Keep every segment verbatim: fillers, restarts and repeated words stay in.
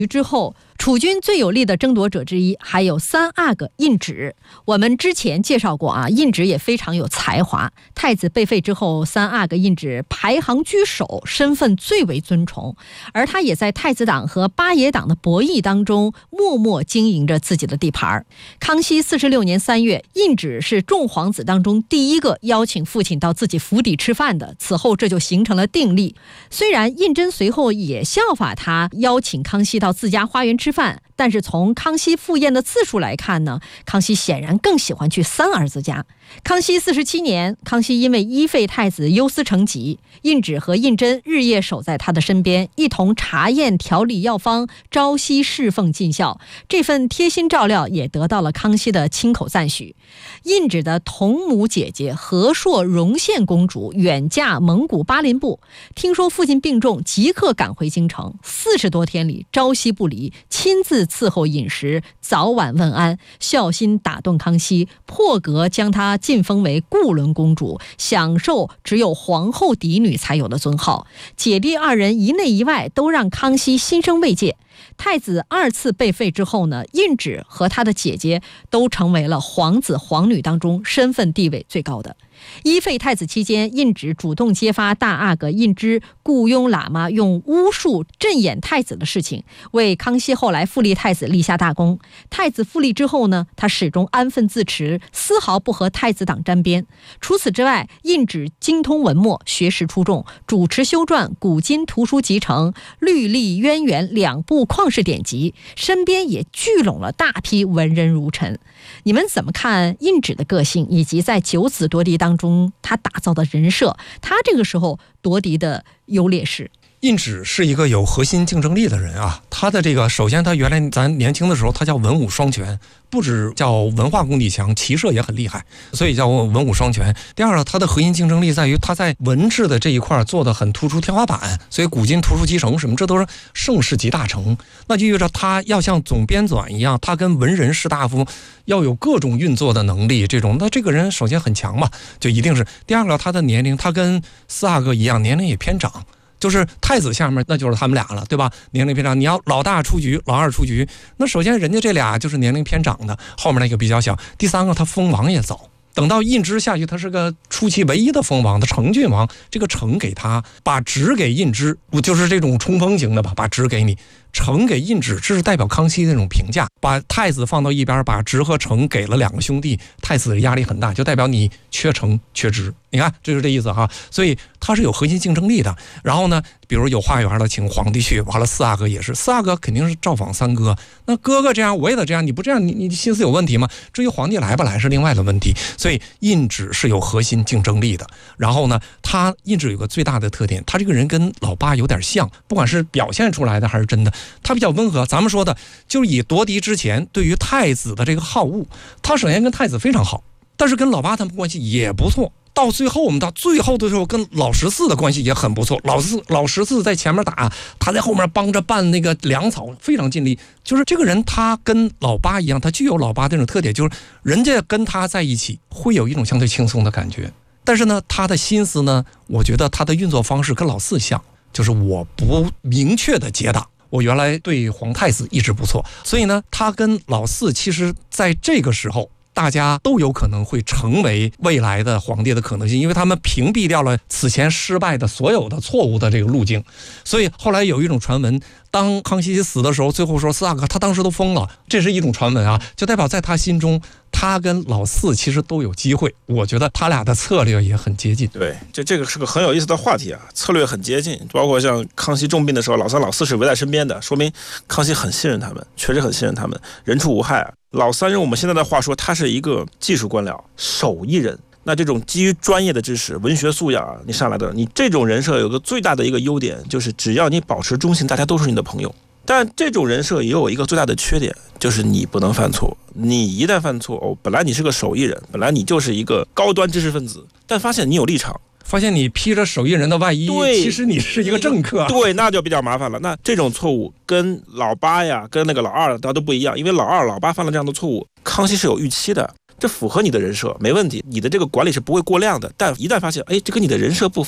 之后，楚军最有力的争夺者之一还有三阿哥胤祉。我们之前介绍过啊，胤祉也非常有才华。太子被废之后，三阿哥胤祉排行居首，身份最为尊崇，而他也在太子党和八爷党的博弈当中默默经营着自己的地盘。康熙四十六年三月，胤祉是众皇子当中第一个邀请父亲到自己府邸吃饭的，此后这就形成了定例。虽然胤禛随后也效法他邀请康熙到自家花园吃饭，但是从康熙赴宴的次数来看呢，康熙显然更喜欢去三儿子家。康熙四十七年，康熙因为依废太子忧思成疾，胤祉和胤禛日夜守在他的身边，一同查验调理药方，朝夕侍奉尽孝。这份贴心照料也得到了康熙的亲口赞许。胤祉的同母姐姐和硕荣献公主远嫁蒙古巴林部，听说父亲病重，即刻赶回京城，四十多天里朝夕不离，亲自伺候饮食，早晚问安，孝心打动康熙，破格将她晋封为固伦公主，享受只有皇后嫡女才有的尊号。姐弟二人一内一外都让康熙心生慰藉。太子二次被废之后呢，胤祉和他的姐姐都成为了皇子皇女当中身份地位最高的。依废太子期间，胤祉主动揭发大阿哥胤支雇佣喇嘛用巫术镇掩太子的事情，为康熙后来复立太子立下大功。太子复立之后呢，他始终安分自持，丝毫不和太子党沾边。除此之外，胤祉精通文墨，学识出众，主持修撰古今图书集成、律历渊源两部旷世典籍，身边也聚拢了大批文人儒臣。你们怎么看胤祉的个性，以及在九子夺嫡当中他打造的人设，他这个时候夺嫡的优劣势？ 胤祉是一个有核心竞争力的人啊，他的这个首先他原来咱年轻的时候他叫文武双全，不止叫文化功底强，骑射也很厉害，所以叫文武双全。第二呢，他的核心竞争力在于他在文治的这一块做得很突出天花板，所以古今图书集成什么这都是盛世集大成。那就意味着他要像总编纂一样，他跟文人士大夫要有各种运作的能力，这种那这个人首先很强嘛，就一定是。第二个，他的年龄他跟四阿哥一样，年龄也偏长，就是太子下面那就是他们俩了，对吧？年龄偏长，你要老大出局，老二出局，那首先人家这俩就是年龄偏长的，后面那个比较小。第三个，他封王也早，等到胤支下去，他是个初期唯一的封王的成郡王，这个成给他，把职给胤支，就是这种冲锋型的吧，把职给你。成给胤祉，这是代表康熙的那种评价，把太子放到一边，把职和成给了两个兄弟，太子的压力很大，就代表你缺成缺职，你看这是这意思哈。所以他是有核心竞争力的。然后呢，比如有花园了，请皇帝去，完了四阿哥也是，四阿哥肯定是造访三哥，那哥哥这样我也得这样，你不这样你你心思有问题吗？至于皇帝来不来是另外的问题。所以胤祉是有核心竞争力的。然后呢，他胤祉有个最大的特点，他这个人跟老八有点像，不管是表现出来的还是真的，他比较温和。咱们说的就是以夺嫡之前对于太子的这个好恶，他首先跟太子非常好，但是跟老八他们关系也不错。到最后我们到最后的时候跟老十四的关系也很不错，老四老十四在前面打，他在后面帮着办那个粮草，非常尽力。就是这个人他跟老八一样，他具有老八这种特点，就是人家跟他在一起会有一种相对轻松的感觉，但是呢他的心思呢，我觉得他的运作方式跟老四像，就是我不明确的结党，我原来对皇太子一直不错，所以呢他跟老四其实在这个时候大家都有可能会成为未来的皇帝的可能性，因为他们屏蔽掉了此前失败的所有的错误的这个路径。所以后来有一种传闻，当康熙死的时候，最后说四阿哥他当时都疯了，这是一种传闻啊，就代表在他心中他跟老四其实都有机会。我觉得他俩的策略也很接近。 对，这这个是个很有意思的话题啊，策略很接近，包括像康熙重病的时候，老三老四是围在身边的，说明康熙很信任他们，确实很信任他们，人畜无害啊。老三用我们现在的话说，他是一个技术官僚、手艺人。那这种基于专业的知识、文学素养啊，你上来的，你这种人设有个最大的一个优点，就是只要你保持中性，大家都是你的朋友。但这种人设也有一个最大的缺点，就是你不能犯错。你一旦犯错，哦，本来你是个手艺人，本来你就是一个高端知识分子，但发现你有立场， 发现你披着手艺人的外衣，其实你是一个政客， 对，那就比较麻烦了。那这种错误跟老八呀，跟那个老二大家都不一样，因为老二、老八犯了这样的错误，康熙是有预期的，这符合你的人设，没问题，你的这个管理是不会过量的。但一旦发现，哎，这跟你的人设不符，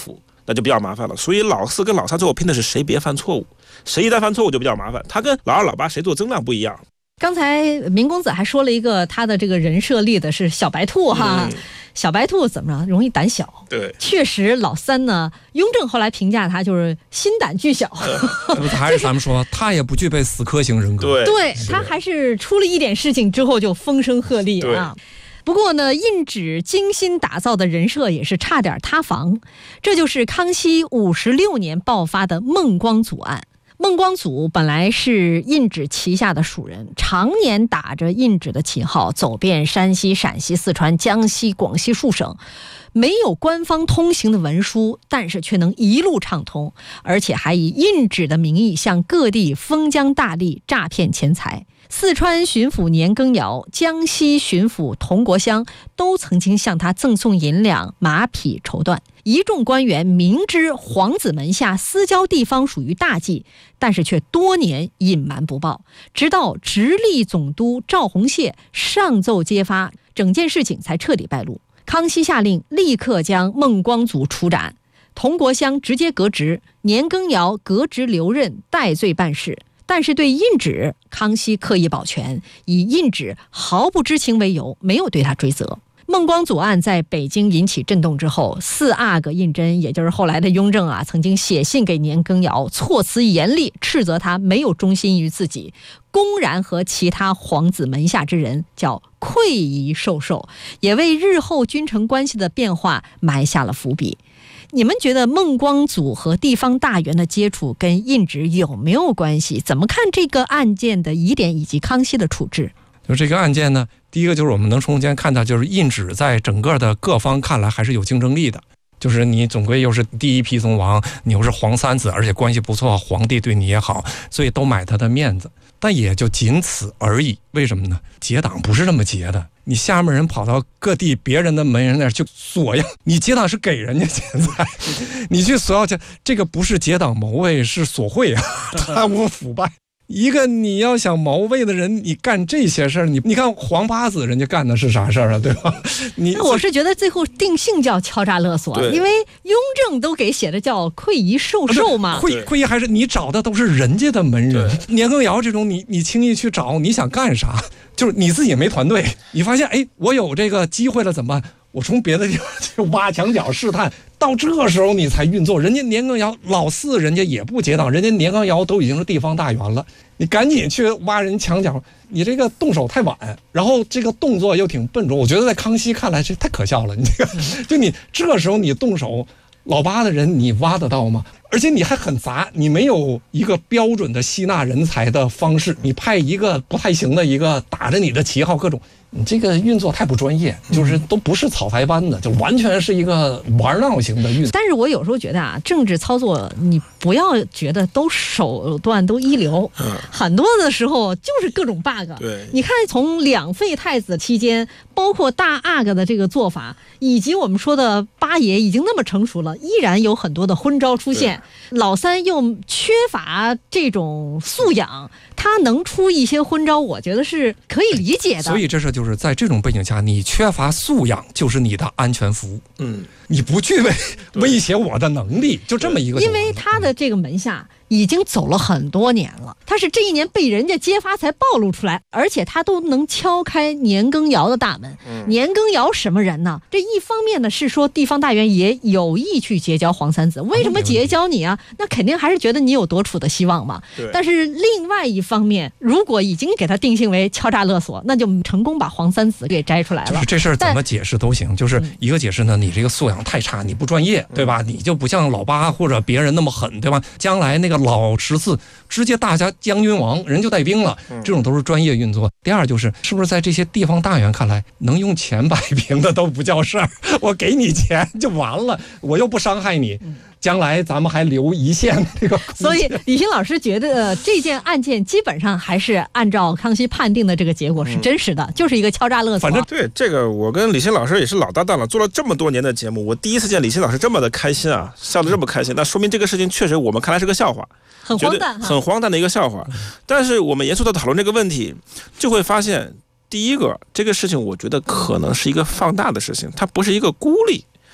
那就比较麻烦了。所以老四跟老三最后拼的是谁别犯错误，谁一旦犯错误就比较麻烦。他跟老二老八谁做增量不一样。 刚才明公子还说了一个他的这个人设立的是小白兔哈，嗯、小白兔怎么着容易胆小？ 对， 确实老三呢，雍正后来评价他就是心胆俱小。 这不还是咱们说他也不具备死磕型人格。 对， 对他还是出了一点事情之后就风声鹤唳啊。不过呢，胤旨精心打造的人设也是差点塌房，这就是康熙五十六年爆发的孟光祖案。孟光祖本来是胤旨旗下的属人，常年打着胤旨的旗号走遍山西、陕西、四川、江西、广西数省，没有官方通行的文书，但是却能一路畅通，而且还以胤旨的名义向各地封疆大吏诈骗钱财。四川巡抚年羹尧、江西巡抚童国襄都曾经向他赠送银两、马匹、绸缎。一众官员明知皇子门下私交地方属于大忌，但是却多年隐瞒不报，直到直隶总督赵洪谢上奏揭发，整件事情才彻底败露。康熙下令立刻将孟光祖处斩，童国襄直接革职，年羹尧革职留任，代罪办事。但是对胤旨，康熙刻意保全，以胤旨毫不知情为由，没有对他追责。孟光祖案在北京引起震动之后，四阿哥胤禛，也就是后来的雍正啊，曾经写信给年羹尧，措辞严厉，斥责他没有忠心于自己，公然和其他皇子门下之人叫馈仪授受，也为日后君臣关系的变化埋下了伏笔。你们觉得孟光祖和地方大员的接触跟胤旨有没有关系？怎么看这个案件的疑点以及康熙的处置？ 就这个案件呢，第一个就是我们能从间看到，就是胤旨在整个的各方看来还是有竞争力的。就是你总归又是第一批宗王，你又是皇三子，而且关系不错，皇帝对你也好，所以都买他的面子，但也就仅此而已。为什么呢？结党不是这么结的，你下面人跑到各地别人的门人那儿去索要，你结党是给人家钱财，你去索要钱，这个不是结党谋位，是索贿啊，贪污腐败。一个你要想谋位的人，你干这些事儿，你你看黄八子人家干的是啥事儿啊，对吧？你我是觉得最后定性叫敲诈勒索，因为雍正都给写的叫馈仪授受嘛。 馈馈仪还是你找的都是人家的门人，年羹尧这种你你轻易去找，你想干啥？就是你自己没团队，你发现哎，我有这个机会了怎么办？我从别的地方去挖墙脚试探，到这个时候你才运作。人家年羹尧老四，人家也不结党，人家年羹尧都已经是地方大员了，你赶紧去挖人墙角，你这个动手太晚，然后这个动作又挺笨拙。我觉得在康熙看来这太可笑了，你这个就你这个时候你动手，老八的人你挖得到吗？而且你还很杂，你没有一个标准的吸纳人才的方式，你派一个不太行的一个打着你的旗号各种。你这个运作太不专业，就是都不是草台班的，就完全是一个玩闹型的运作。 但是我有时候觉得啊，政治操作你不要觉得都手段都一流，嗯、很多的时候就是各种 bug。 对， 你看从两废太子期间，包括大阿哥的这个做法，以及我们说的八爷已经那么成熟了，依然有很多的昏招出现。老三又缺乏这种素养，他能出一些昏招，我觉得是可以理解的。 所以这是就是在这种背景下，你缺乏素养就是你的安全服。嗯，你不具备威胁我的能力，就这么一个。 因为他的这个门下已经走了很多年了，他是这一年被人家揭发才暴露出来，而且他都能敲开年羹尧的大门。嗯、年羹尧什么人呢？这一方面呢是说地方大员也有意去结交皇三子，为什么结交你啊？那肯定还是觉得你有夺储的希望嘛。但是另外一方面，如果已经给他定性为敲诈勒索，那就成功把皇三子给摘出来了。 就是这事儿怎么解释都行，就是一个解释呢，你这个素养太差，你不专业，对吧？你就不像老八或者别人那么狠，对吧？将来那个老十四直接大家将军王，人就带兵了，这种都是专业运作。第二就是，是不是在这些地方大员看来，能用钱摆平的都不叫事儿，我给你钱就完了，我又不伤害你。将来咱们还留一线这个， 所以李欣老师觉得这件案件基本上还是按照康熙判定的这个结果是真实的，嗯、就是一个敲诈勒索。 反正对这个，我跟李欣老师也是老搭档了，做了这么多年的节目，我第一次见李欣老师这么的开心啊，笑得这么开心，那说明这个事情确实我们看来是个笑话， 很荒诞， 很荒诞的一个笑话。但是我们严肃的讨论这个问题，就会发现，第一个，这个事情我觉得可能是一个放大的事情，它不是一个孤立。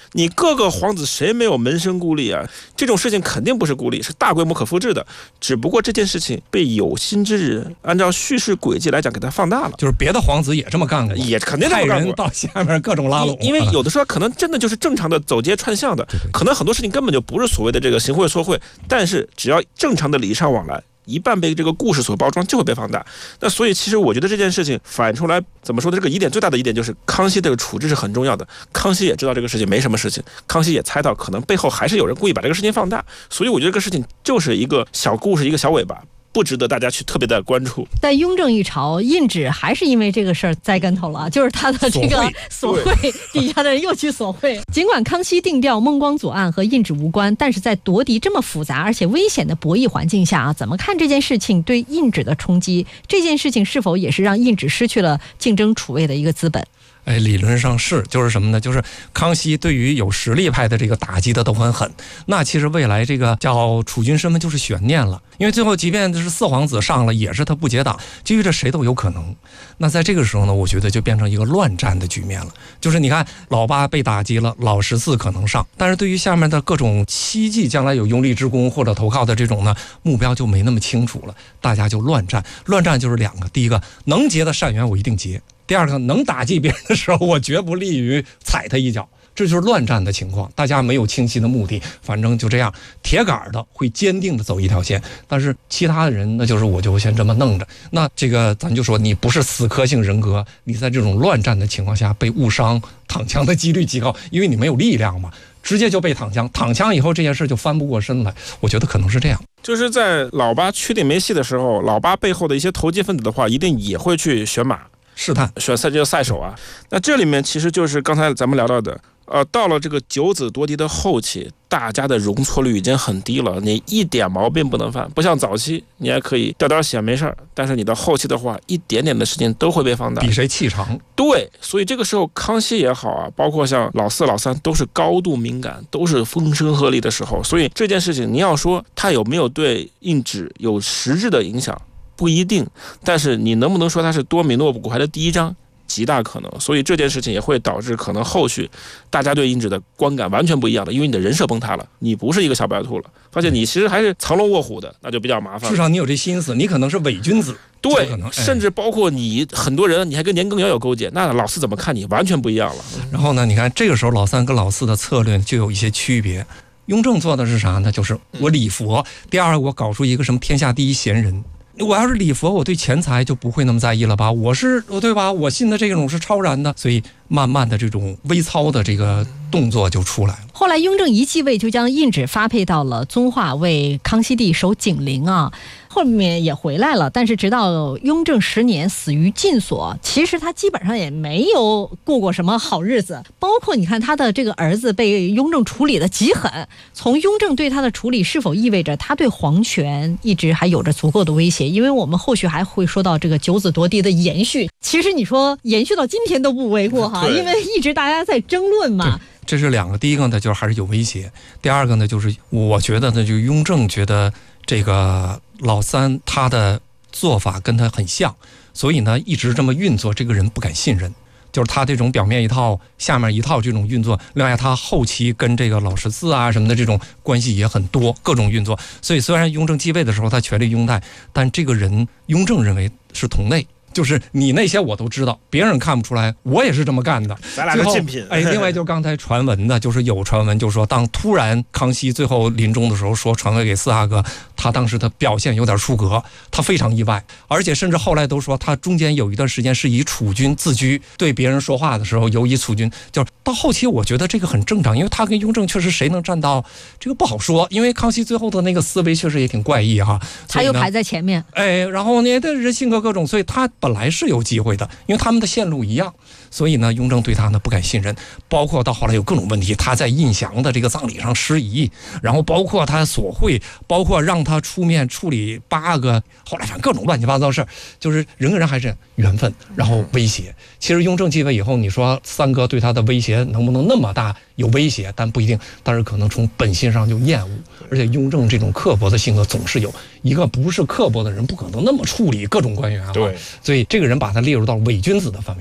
你各个皇子谁没有门生故吏啊？这种事情肯定不是故吏，是大规模可复制的。只不过这件事情被有心之人按照叙事轨迹来讲给它放大了， 就是别的皇子也这么干过， 也肯定这么干过， 派人到下面各种拉拢。 因为有的时候可能真的就是正常的走街串巷的，可能很多事情根本就不是所谓的这个行贿索贿，但是只要正常的礼尚往来，一半被这个故事所包装，就会被放大。那所以其实我觉得这件事情反出来怎么说呢？这个疑点最大的疑点就是康熙这个处置是很重要的。康熙也知道这个事情没什么事情，康熙也猜到可能背后还是有人故意把这个事情放大，所以我觉得这个事情就是一个小故事，一个小尾巴，不值得大家去特别的关注。 但雍正一朝，胤旨还是因为这个事儿栽跟头了，就是他的这个索贿，底下的人又去索贿。尽管康熙定调孟光祖案和胤旨无关，但是在夺嫡这么复杂而且危险的博弈环境下啊，怎么看这件事情对胤旨的冲击？这件事情是否也是让胤旨失去了竞争储位的一个资本？ 哎，理论上是，就是什么呢？就是康熙对于有实力派的这个打击的都很狠。那其实未来这个叫储君身份就是悬念了，因为最后即便是四皇子上了，也是他不结党，基于这谁都有可能。那在这个时候呢，我觉得就变成一个乱战的局面了。就是你看老八被打击了，老十四可能上，但是对于下面的各种戚继将来有拥立之功或者投靠的这种呢，目标就没那么清楚了，大家就乱战。乱战就是两个，第一个能结的善缘我一定结。第二个，能打击别人的时候，我绝不利于踩他一脚，这就是乱战的情况。大家没有清晰的目的，反正就这样。铁杆的会坚定的走一条线，但是其他的人，那就是我就先这么弄着。那这个咱就说，你不是死磕性人格，你在这种乱战的情况下被误伤、躺枪的几率极高，因为你没有力量嘛，直接就被躺枪。躺枪以后，这件事就翻不过身来。我觉得可能是这样。 就是在老八确定没戏的时候，老八背后的一些投机分子的话，一定也会去选马。 试探选赛这个赛手啊，那这里面其实就是刚才咱们聊到的，呃，到了这个九子夺嫡的后期，大家的容错率已经很低了，你一点毛病不能犯，不像早期你还可以掉点血没事儿，但是你到后期的话，一点点的事情都会被放大， 比谁气长。 对，所以这个时候康熙也好啊，包括像老四、老三都是高度敏感，都是风声鹤唳的时候，所以这件事情你要说它有没有对胤旨有实质的影响？不一定，但是你能不能说它是多米诺骨牌的第一章？极大可能，所以这件事情也会导致可能后续大家对胤旨的观感完全不一样的，因为你的人设崩塌了，你不是一个小白兔了，发现你其实还是藏龙卧虎的，那就比较麻烦。 至少你有这心思，你可能是伪君子， 对，甚至包括你很多人，你还跟年羹尧有勾结，那老四怎么看你完全不一样了。 然后呢，你看这个时候老三跟老四的策略就有一些区别。雍正做的是啥呢？就是我礼佛，第二我搞出一个什么天下第一贤人。我要是礼佛，我对钱财就不会那么在意了吧？我是对吧？我信的这种是超然的，所以慢慢的这种微操的这个动作就出来了。 后来雍正一继位，就将胤旨发配到了遵化为康熙帝守景陵啊，后面也回来了。但是直到雍正十年死于禁所，其实他基本上也没有过过什么好日子。包括你看他的这个儿子被雍正处理的极狠，从雍正对他的处理是否意味着他对皇权一直还有着足够的威胁？因为我们后续还会说到这个九子夺嫡的延续，其实你说延续到今天都不为过哈，因为一直大家在争论嘛。 这是两个，第一个呢就是还是有威胁，第二个呢就是我觉得呢，就雍正觉得这个老三他的做法跟他很像，所以呢一直这么运作，这个人不敢信任，就是他这种表面一套下面一套这种运作。另外他后期跟这个老十四啊什么的这种关系也很多，各种运作。所以虽然雍正继位的时候他权力拥戴，但这个人雍正认为是同类，就是你那些我都知道，别人看不出来，我也是这么干的。 咱俩是竞品。 哎，另外就刚才传闻的，就是有传闻，就是说当突然康熙最后临终的时候说传位给四阿哥，他当时的表现有点出格，他非常意外，而且甚至后来都说他中间有一段时间是以储君自居，对别人说话的时候有以储君，就是到后期我觉得这个很正常，因为他跟雍正确实谁能站到这个不好说，因为康熙最后的那个思维确实也挺怪异哈， 他又排在前面， 哎，然后呢，这人性格各种，所以他本来是有机会的，因为他们的线路一样，所以呢，雍正对他呢不敢信任，包括到后来有各种问题，他在胤祥的这个葬礼上失仪，然后包括他索贿，包括让他出面处理八个，后来反正各种乱七八糟事儿，就是人跟人还是缘分，然后威胁。其实雍正继位以后，你说三哥对他的威胁能不能那么大？有威胁，但不一定，但是可能从本心上就厌恶，而且雍正这种刻薄的性格总是有，一个不是刻薄的人不可能那么处理各种官员啊。 对， 所以这个人把他列入到伪君子的范围内。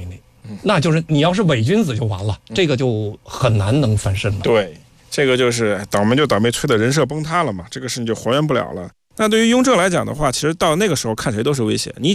那就是你要是伪君子就完了，这个就很难能翻身了。 对，这个就是倒霉就倒霉，吹的人设崩塌了嘛，这个事情就还原不了了。那对于雍正来讲的话，其实到那个时候看谁都是威胁。你